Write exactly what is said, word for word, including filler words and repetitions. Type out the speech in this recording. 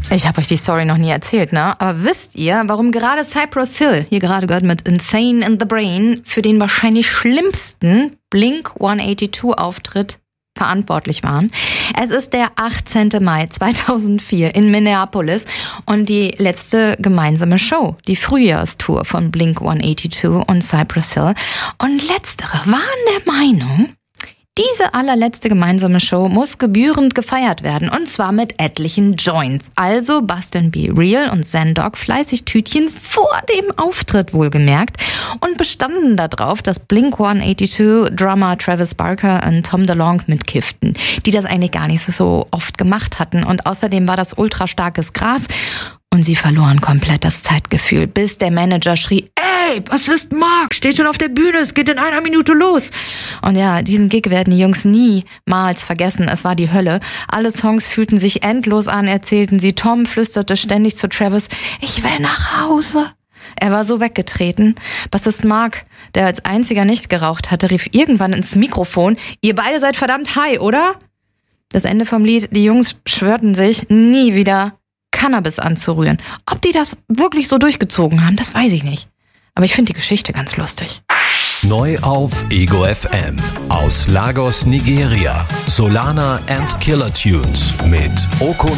Ich habe euch die Story noch nie erzählt, ne? Aber wisst ihr, warum gerade Cypress Hill, hier gerade gehört mit Insane in the Brain, für den wahrscheinlich schlimmsten Blink hundertzweiundachtzig-Auftritt verantwortlich waren? Es ist der achtzehnten Mai zweitausendvier in Minneapolis und die letzte gemeinsame Show, die Frühjahrstour von Blink hundertzweiundachtzig und Cypress Hill. Und letztere waren der Meinung, diese allerletzte gemeinsame Show muss gebührend gefeiert werden, und zwar mit etlichen Joints. Also basteln Be Real und Zen-Dog fleißig Tütchen vor dem Auftritt wohlgemerkt und bestanden darauf, dass Blink hundertzweiundachtzig Drummer Travis Barker und Tom DeLonge mitkifften, die das eigentlich gar nicht so oft gemacht hatten. Und außerdem war das ultra starkes Gras und sie verloren komplett das Zeitgefühl, bis der Manager schrie: Ey, Bassist Mark, steht schon auf der Bühne, es geht in einer Minute los. Und ja, diesen Gig werden die Jungs niemals vergessen, es war die Hölle. Alle Songs fühlten sich endlos an, erzählten sie. Tom flüsterte ständig zu Travis: Ich will nach Hause. Er war so weggetreten. Bassist Mark, der als einziger nicht geraucht hatte, rief irgendwann ins Mikrofon: Ihr beide seid verdammt high, oder? Das Ende vom Lied: Die Jungs schwörten sich, nie wieder Cannabis anzurühren. Ob die das wirklich so durchgezogen haben, das weiß ich nicht. Aber ich finde die Geschichte ganz lustig. Neu auf Ego F M. Aus Lagos, Nigeria. Solana and Killer Tunes mit Oko